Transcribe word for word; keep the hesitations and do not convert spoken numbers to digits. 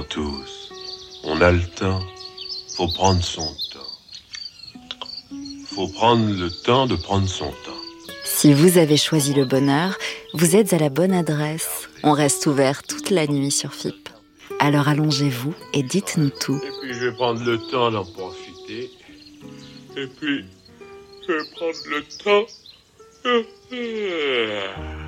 tous. On a le temps. Faut prendre son temps. Faut prendre le temps de prendre son temps. Si vous avez choisi le bonheur, vous êtes à la bonne adresse. On reste ouvert toute la nuit sur F I P. Alors allongez-vous et dites-nous tout. Et puis je vais prendre le temps d'en profiter. Et puis je vais prendre le temps.